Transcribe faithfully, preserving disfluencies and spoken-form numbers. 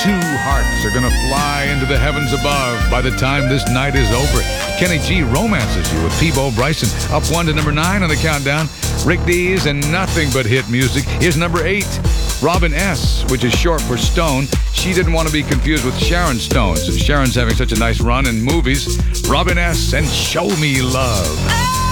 Two hearts are gonna fly into the heavens above by the time this night is over. Kenny G romances you with Peebo Bryson. Up one to number nine on the countdown. Rick Dees and Nothing But Hit Music. Here's number eight. Robin S., which is short for Stone. She didn't want to be confused with Sharon Stone, so Sharon's having such a nice run in movies. Robin S. and Show Me Love.